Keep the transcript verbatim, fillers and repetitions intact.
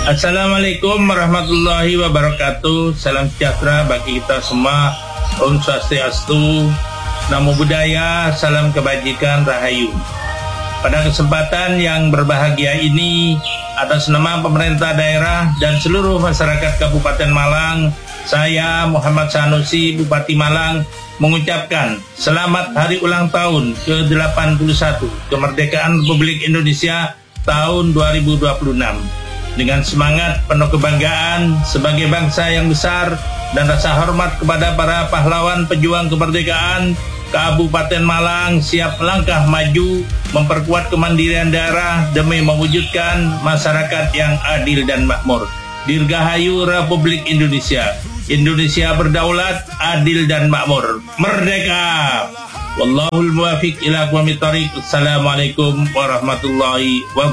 Assalamualaikum warahmatullahi wabarakatuh. Salam sejahtera bagi kita semua. Om Swastiastu, Namo Buddhaya, salam kebajikan, Rahayu. Pada kesempatan yang berbahagia ini, atas nama pemerintah daerah dan seluruh masyarakat Kabupaten Malang, saya Muhammad Sanusi, Bupati Malang, mengucapkan selamat hari ulang tahun ke delapan puluh satu kemerdekaan Republik Indonesia tahun dua ribu dua puluh enam. Dengan semangat penuh kebanggaan sebagai bangsa yang besar dan rasa hormat kepada para pahlawan pejuang kemerdekaan, Kabupaten Malang siap melangkah maju memperkuat kemandirian daerah demi mewujudkan masyarakat yang adil dan makmur. Dirgahayu Republik Indonesia. Indonesia berdaulat, adil dan makmur. Merdeka! Wallahul muwafiq ila aqwamit thoriq. Assalamualaikum warahmatullahi wabarakatuh.